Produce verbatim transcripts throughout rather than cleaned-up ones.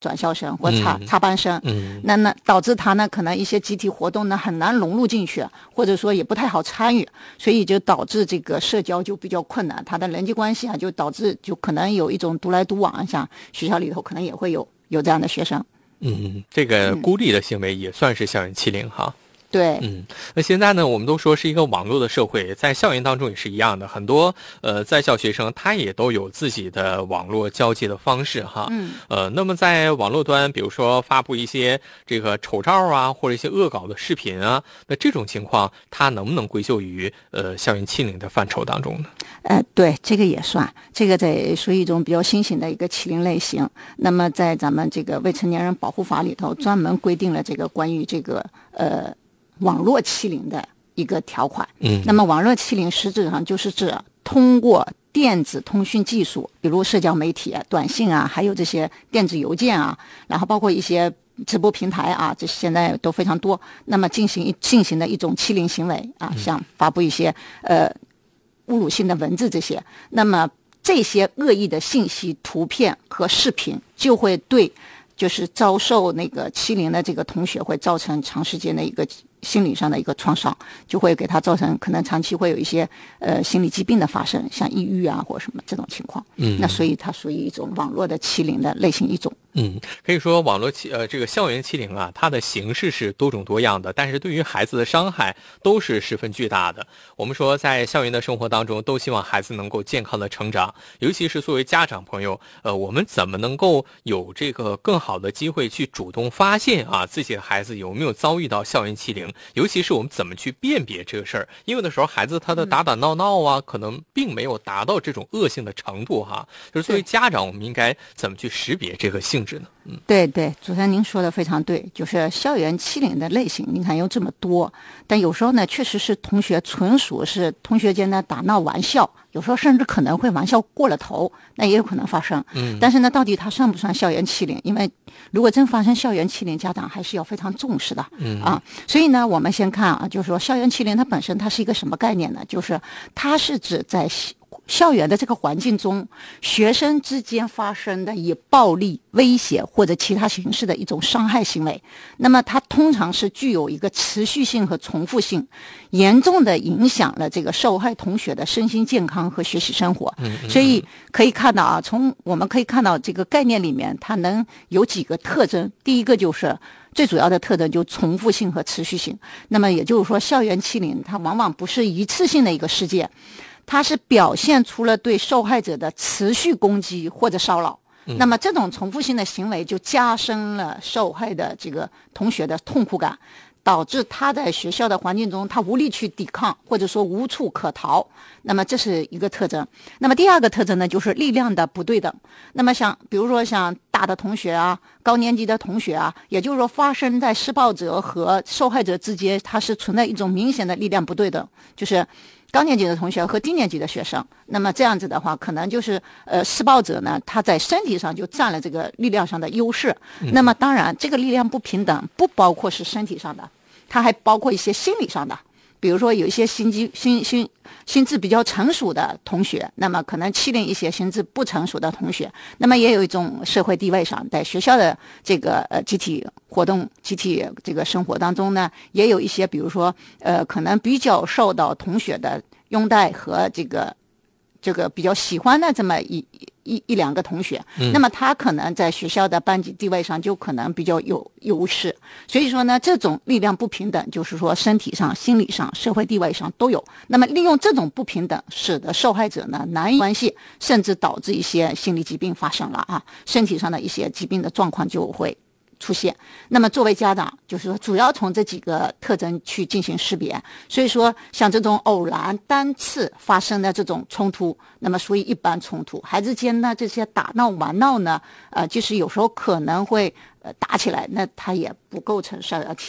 转校生或插嗯插班生， 嗯， 那那导致他呢可能一些集体活动呢很难融入进去，或者说也不太好参与，所以就导致这个社交就比较困难，他的人际关系啊就导致就可能有一种独来独往，像学校里头可能也会有有这样的学生。 嗯，这个孤立的行为也算是校园欺凌哈。 对， 嗯，那现在呢，我们都说是一个网络的社会，在校园当中也是一样的，很多呃在校学生他也都有自己的网络交际的方式哈。 嗯， 呃，那么在网络端，比如说发布一些这个丑照啊，或者一些恶搞的视频啊，那这种情况，它能不能归咎于呃校园欺凌的范畴当中呢？ 呃，对，这个也算，这个在属于一种比较新型的一个欺凌类型。那么在咱们这个未成年人保护法里头，专门规定了这个关于这个呃网络欺凌的一个条款。 嗯， 那么网络欺凌实质上就是指通过电子通讯技术，比如社交媒体啊、短信啊，还有这些电子邮件啊，然后包括一些直播平台啊，这现在都非常多。那么进行一进行的一种欺凌行为啊，像发布一些呃侮辱性的文字这些，那么这些恶意的信息、图片和视频就会对就是遭受那个欺凌的这个同学会造成长时间的一个心理上的一个创伤，就会给他造成可能长期会有一些呃心理疾病的发生，像抑郁啊或什么这种情况。 嗯， 那所以它属于一种网络的欺凌的类型一种。 嗯，可以说网络欺呃这个校园欺凌啊，它的形式是多种多样的，但是对于孩子的伤害都是十分巨大的。我们说在校园的生活当中，都希望孩子能够健康的成长，尤其是作为家长朋友，呃，我们怎么能够有这个更好的机会去主动发现啊自己的孩子有没有遭遇到校园欺凌，尤其是我们怎么去辨别这个事儿，因为有的时候孩子他的打打闹闹啊，可能并没有达到这种恶性的程度哈。就是作为家长，我们应该怎么去识别这个性质呢？嗯， 对对，主持人您说的非常对，就是校园欺凌的类型，你看有这么多，但有时候呢，确实是同学纯属是同学间的打闹玩笑，有时候甚至可能会玩笑过了头，那也有可能发生。 嗯， 但是呢，到底它算不算校园欺凌？因为如果真发生校园欺凌，家长还是要非常重视的。 嗯啊，所以呢，我们先看啊，就是说校园欺凌它本身它是一个什么概念呢？就是它是指在校园的这个环境中，学生之间发生的以暴力、威胁或者其他形式的一种伤害行为，那么它通常是具有一个持续性和重复性，严重的影响了这个受害同学的身心健康和学习生活。 嗯嗯、 所以可以看到啊，从我们可以看到这个概念里面，它能有几个特征。第一个就是最主要的特征就重复性和持续性。那么也就是说，校园欺凌它往往不是一次性的一个事件。它是表现出了对受害者的持续攻击或者骚扰， 嗯、 那么这种重复性的行为就加深了受害的这个同学的痛苦感，导致他在学校的环境中他无力去抵抗，或者说无处可逃。那么这是一个特征。那么第二个特征呢，就是力量的不对等。那么像比如说像大的同学啊，高年级的同学啊，也就是说发生在施暴者和受害者之间，它是存在一种明显的力量不对等，就是高年级的同学和低年级的学生，那么这样子的话，可能就是呃，施暴者呢，他在身体上就占了这个力量上的优势。那么当然，这个力量不平等不包括是身体上的，它还包括一些心理上的。比如说有一些心机心心心智比较成熟的同学，那么可能欺凌一些心智不成熟的同学。那么也有一种社会地位上，在学校的这个呃集体活动、集体这个生活当中呢，也有一些比如说呃可能比较受到同学的拥戴和这个这个比较喜欢的这么一一一两个同学，那么他可能在学校的班级地位上就可能比较有优势。所以说呢，这种力量不平等，就是说身体上、心理上、社会地位上都有。那么利用这种不平等，使得受害者呢难以关系，甚至导致一些心理疾病发生了啊，身体上的一些疾病的状况就会出现。那么作为家长，就是说主要从这几个特征去进行识别。所以说像这种偶然单次发生的这种冲突，那么属于一般冲突。孩子间呢这些打闹玩闹呢，呃，就是有时候可能会呃打起来，那它也不构成校园欺凌。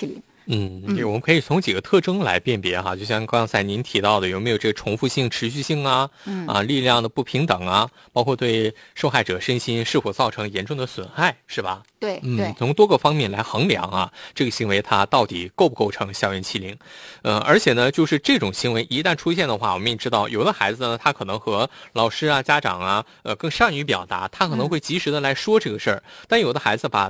嗯，这个我们可以从几个特征来辨别哈，就像刚才您提到的，有没有这个重复性、持续性啊， 嗯啊，力量的不平等啊，包括对受害者身心是否造成严重的损害，是吧？ 对嗯， 对， 从多个方面来衡量啊，这个行为它到底构不构成校园欺凌？呃，而且呢，就是这种行为一旦出现的话，我们也知道，有的孩子呢，他可能和老师啊、家长啊，呃，更善于表达，他可能会及时的来说这个事儿，但有的孩子吧，